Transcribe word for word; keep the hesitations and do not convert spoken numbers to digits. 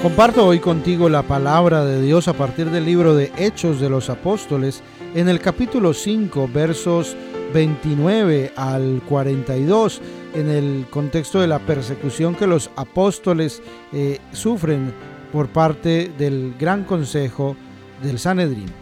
Comparto hoy contigo la palabra de Dios a partir del libro de Hechos de los Apóstoles, en el capítulo cinco, versos veintinueve al cuarenta y dos, en el contexto de la persecución que los apóstoles eh, sufren por parte del Gran Consejo del Sanedrín.